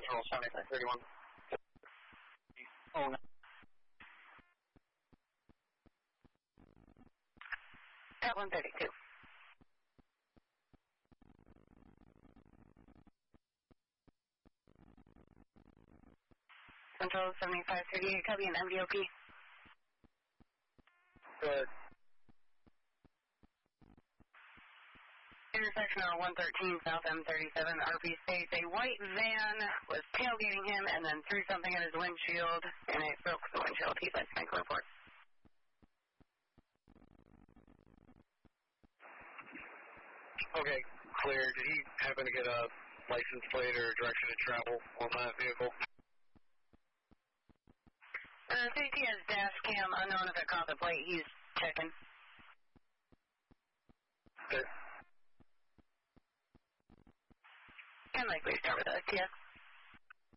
Central 7531. Oh, no. At 132. Central 7538, copy an MDOP. Good. Intersection on 113 South M37, RP states a white van was tailgating him and then threw something at his windshield, and it broke the windshield. He's at Sniper Report. Okay, clear. Did he happen to get a license plate or direction to travel on that vehicle? Safety has dash cam, unknown if it caught the plate. He's checking. Okay. Can likely start with STS.